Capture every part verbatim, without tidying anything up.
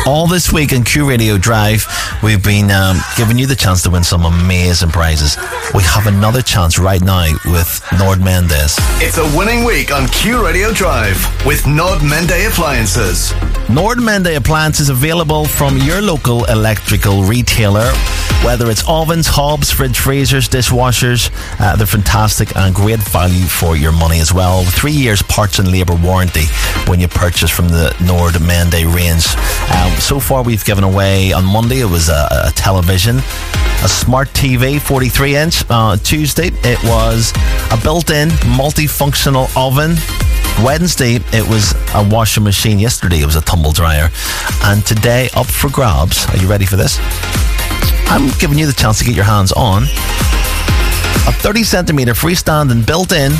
All this week on Q Radio Drive, we've been um, giving you the chance to win some amazing prizes. We have another chance right now with Nord Mendes. It's a winning week on Q Radio Drive with Nord Mende Appliances. Nord Mende Appliances available from your local electrical retailer. Whether it's ovens, hobs, fridge freezers, dishwashers, uh, they're fantastic and great value for your money as well. Three years parts and labour warranty when you purchase from the Nord Mende range. Um, so far we've given away, on Monday it was a, a television, a smart T V, forty-three inch. Uh, Tuesday it was a built-in multifunctional oven. Wednesday it was a washing machine. Yesterday it was a tumble dryer. And today, up for grabs, are you ready for this? I'm giving you the chance to get your hands on a thirty centimetre freestanding built-in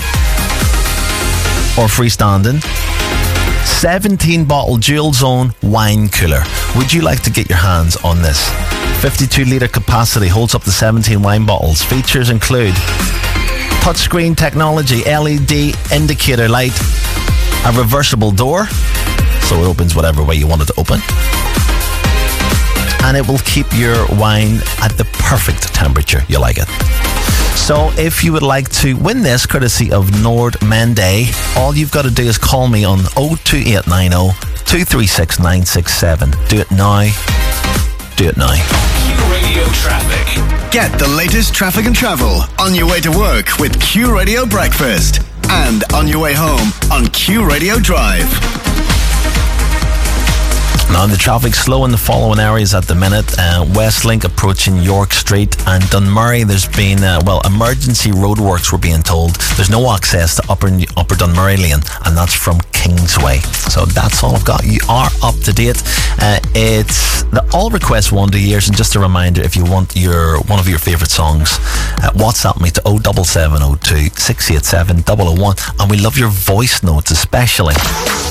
or freestanding seventeen bottle dual zone wine cooler. Would you like to get your hands on this? fifty-two litre capacity, holds up to seventeen wine bottles. Features include touchscreen technology, L E D indicator light, a reversible door, so it opens whatever way you want it to open, and it will keep your wine at the perfect temperature you like it. So if you would like to win this courtesy of Nord Mende, all you've got to do is call me on oh two eight nine oh, two three six, nine six seven. Do it now. Do it now. Q Radio Traffic. Get the latest traffic and travel on your way to work with Q Radio Breakfast and on your way home on Q Radio Drive. Now, the traffic's slow in the following areas at the minute. Uh, Westlink approaching York Street and Dunmurry. There's been, uh, well, emergency roadworks, we're being told. There's no access to Upper, upper Dunmurry Lane, and that's from Kingsway. So that's all I've got. You are up to date. Uh, it's the All Request Wonder Years. And just a reminder, if you want your one of your favourite songs, uh, WhatsApp me to oh seven seven oh two, six eight seven, oh oh one. And we love your voice notes especially.